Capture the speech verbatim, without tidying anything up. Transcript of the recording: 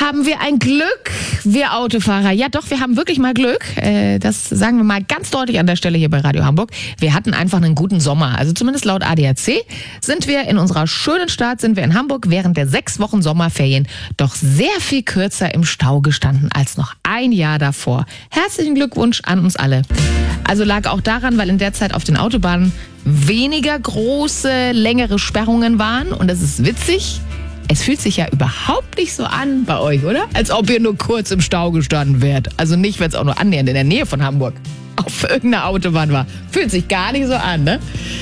Haben wir ein Glück, wir Autofahrer? Ja doch, wir haben wirklich mal Glück. Äh, das sagen wir mal ganz deutlich an der Stelle hier bei Radio Hamburg. Wir hatten einfach einen guten Sommer. Also zumindest laut A D A C sind wir in unserer schönen Stadt, sind wir in Hamburg während der sechs Wochen Sommerferien doch sehr viel kürzer im Stau gestanden als noch ein Jahr davor. Herzlichen Glückwunsch an uns alle. Also lag auch daran, weil in der Zeit auf den Autobahnen weniger große, längere Sperrungen waren. Und das ist witzig. Es fühlt sich ja überhaupt nicht so an bei euch, oder? Als ob ihr nur kurz im Stau gestanden wärt. Also nicht, wenn es auch nur annähernd in der Nähe von Hamburg auf irgendeiner Autobahn war. Fühlt sich gar nicht so an, ne?